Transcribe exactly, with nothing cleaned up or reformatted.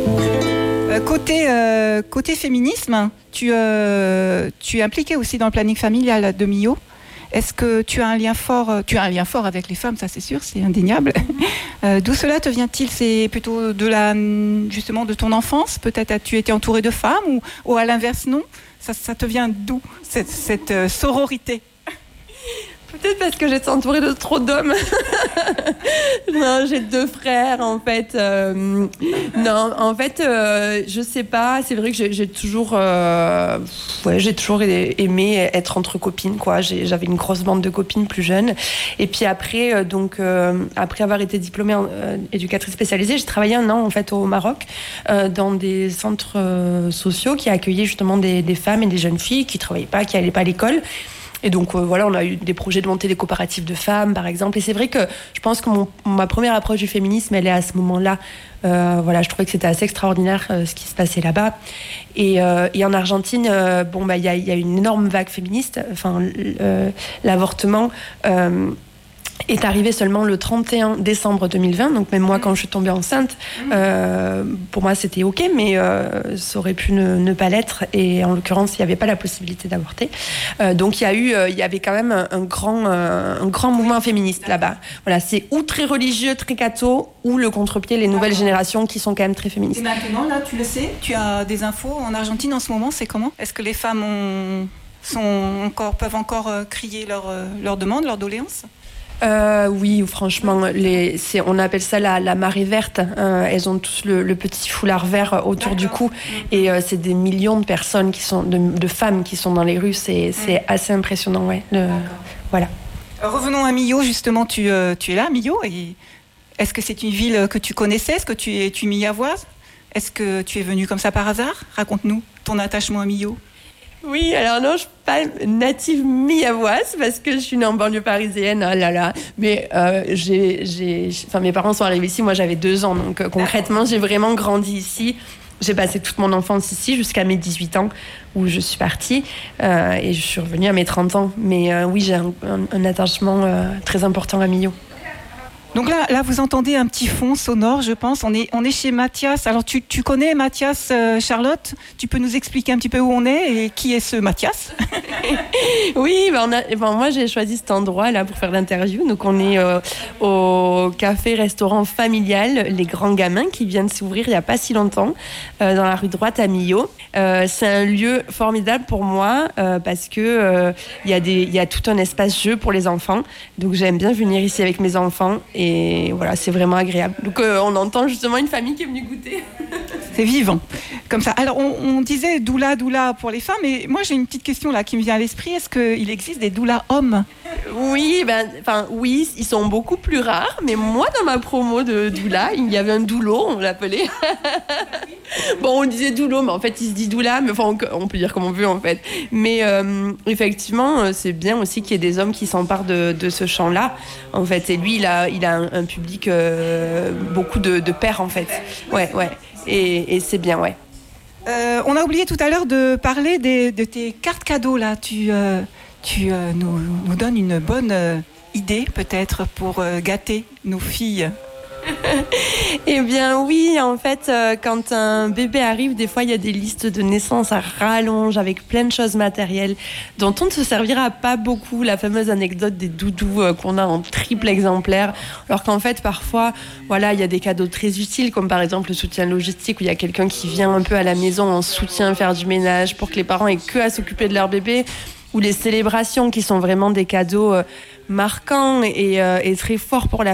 Euh, côté, euh, côté féminisme, tu, euh, tu es impliqué aussi dans le planning familial de Millau. Est-ce que tu as un lien fort, euh, tu as un lien fort avec les femmes, ça c'est sûr, c'est indéniable. Euh, d'où cela te vient-il? C'est plutôt de la, justement de ton enfance? Peut-être as-tu été entourée de femmes ou, ou à l'inverse non? Ça, ça te vient d'où cette, cette euh, sororité? Peut-être parce que j'étais entourée de trop d'hommes. Non, j'ai deux frères en fait. Euh, non, en fait, euh, je sais pas. C'est vrai que j'ai, j'ai toujours, euh, ouais, j'ai toujours aimé être entre copines, quoi. J'ai, j'avais une grosse bande de copines plus jeunes. Et puis après, euh, donc euh, après avoir été diplômée en euh, éducatrice spécialisée, j'ai travaillé un an en fait au Maroc euh, dans des centres euh, sociaux qui accueillaient justement des, des femmes et des jeunes filles qui travaillaient pas, qui allaient pas à l'école. Et donc euh, voilà, on a eu des projets de monter des coopératives de femmes, par exemple. Et c'est vrai que je pense que mon, ma première approche du féminisme, elle est à ce moment-là. Euh, voilà, je trouvais que c'était assez extraordinaire euh, ce qui se passait là-bas. Et, euh, et en Argentine, euh, bon bah il y a, y a une énorme vague féministe. Enfin, euh, l'avortement. Euh, est arrivé seulement le trente et un décembre deux mille vingt, donc même moi quand je suis tombée enceinte, euh, pour moi c'était ok, mais euh, ça aurait pu ne, ne pas l'être, et en l'occurrence il n'y avait pas la possibilité d'avorter. Euh, donc il y a eu, euh, il y avait quand même un, un grand, euh, un grand mouvement féministe là-bas. Voilà, c'est ou très religieux, très catho, ou le contre-pied, les nouvelles générations qui sont quand même très féministes. Et maintenant là, tu le sais, tu as des infos en Argentine en ce moment, c'est comment? Est-ce que les femmes ont, sont encore, peuvent encore euh, crier leurs leur demandes, leurs doléances? Euh, oui, franchement, les, c'est, on appelle ça la, la marée verte. Euh, elles ont tous le, le petit foulard vert autour D'accord. du cou, et euh, c'est des millions de personnes qui sont, de, de femmes qui sont dans les rues. C'est, c'est assez impressionnant, ouais. Le, voilà. Revenons à Millau, justement. Tu, euh, tu es là, Millau, et est-ce que c'est une ville que tu connaissais? Est-ce que tu es, tu es millavoise? Est-ce que tu es venue comme ça par hasard? Raconte-nous ton attachement à Millau. Oui, alors non, je suis pas native millavoise parce que je suis née en banlieue parisienne, oh là là. Mais euh, j'ai, j'ai, enfin, mes parents sont arrivés ici, moi j'avais deux ans, donc euh, concrètement j'ai vraiment grandi ici. J'ai passé toute mon enfance ici jusqu'à mes dix-huit ans où je suis partie euh, et je suis revenue à mes trente ans. Mais euh, oui, j'ai un, un, un attachement euh, très important à Millau. Donc là, là, vous entendez un petit fond sonore, je pense. On est, on est chez Mathias. Alors, tu, tu connais Mathias, euh, Charlotte? Tu peux nous expliquer un petit peu où on est et qui est ce Mathias? Oui, ben on a, ben moi j'ai choisi cet endroit là pour faire l'interview. Donc on est euh, au café-restaurant familial Les Grands Gamins qui vient de s'ouvrir il n'y a pas si longtemps euh, dans la rue droite à Millau. Euh, c'est un lieu formidable pour moi euh, parce que euh, il y a des, il y a tout un espace jeu pour les enfants. Donc j'aime bien venir ici avec mes enfants et voilà, c'est vraiment agréable. Donc euh, on entend justement une famille qui est venue goûter. C'est vivant, comme ça. Alors, on, on disait doula, doula pour les femmes, et moi, j'ai une petite question là qui me vient à l'esprit. Est-ce qu'il existe des doulas hommes? Oui, ben, enfin, oui, ils sont beaucoup plus rares, mais moi, dans ma promo de doula, il y avait un doulo, on l'appelait. Bon, on disait doulo, mais en fait, il se dit doula, mais enfin, on, on peut dire comme on veut, en fait. Mais euh, effectivement, c'est bien aussi qu'il y ait des hommes qui s'emparent de, de ce champ-là, en fait. Et lui, il a, il a un, un public, euh, beaucoup de, de pères, en fait. Ouais, ouais. Et, et c'est bien, ouais. Euh, on a oublié tout à l'heure de parler des, de tes cartes cadeaux, là. Tu, euh, tu euh, nous, nous donnes une bonne euh, idée, peut-être, pour euh, gâter nos filles. Eh bien oui, en fait, euh, quand un bébé arrive, des fois il y a des listes de naissance à rallonge avec plein de choses matérielles dont on ne se servira pas beaucoup. La fameuse anecdote des doudous euh, qu'on a en triple exemplaire, alors qu'en fait parfois, voilà, il y a des cadeaux très utiles comme par exemple le soutien logistique où il y a quelqu'un qui vient un peu à la maison en soutien faire du ménage pour que les parents aient que à s'occuper de leur bébé, ou les célébrations qui sont vraiment des cadeaux euh, marquants et, euh, et très forts pour la